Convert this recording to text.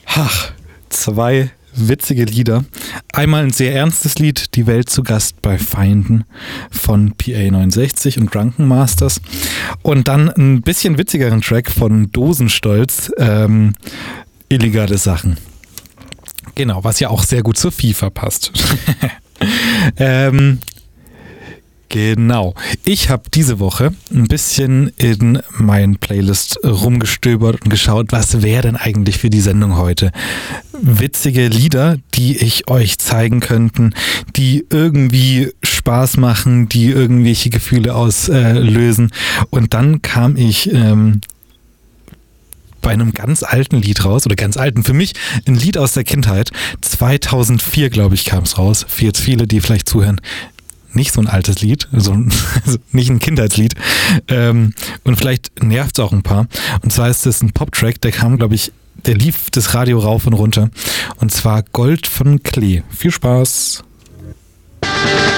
Ach, zwei witzige Lieder. Einmal ein sehr ernstes Lied, Die Welt zu Gast bei Feinden von PA69 und Drunken Masters. Und dann ein bisschen witzigeren Track von Dosenstolz, Illegale Sachen. Genau, was ja auch sehr gut zur FIFA passt. Genau. Ich habe diese Woche ein bisschen in meinen Playlist rumgestöbert und geschaut, was wäre denn eigentlich für die Sendung heute? Witzige Lieder, die ich euch zeigen könnten, die irgendwie Spaß machen, die irgendwelche Gefühle auslösen. Und dann kam ich bei einem ganz alten Lied raus, oder ganz alten, für mich ein Lied aus der Kindheit. 2004, glaube ich, kam es raus. Für jetzt viele, die vielleicht zuhören, nicht so ein altes Lied, also nicht ein Kindheitslied. Und vielleicht nervt es auch ein paar. Und zwar ist es ein Pop-Track, der kam, glaube ich, der lief das Radio rauf und runter. Und zwar Gold von Klee. Viel Spaß!